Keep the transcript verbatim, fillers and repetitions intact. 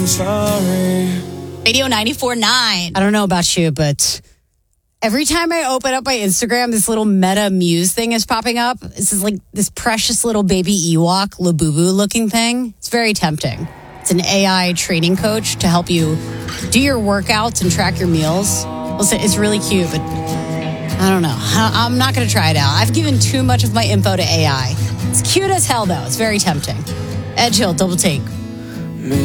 Sorry. Radio ninety-four point nine. I don't know about you, but every time I open up my Instagram, this little Meta Muse thing is popping up. This is like this precious little baby Ewok, Labubu looking thing. It's very tempting. It's an A I training coach to help you do your workouts and track your meals. Listen, it's really cute, but I don't know. I'm not going to try it out. I've given too much of my info to A I. It's cute as hell, though. It's very tempting. Edge Hill, Double Take.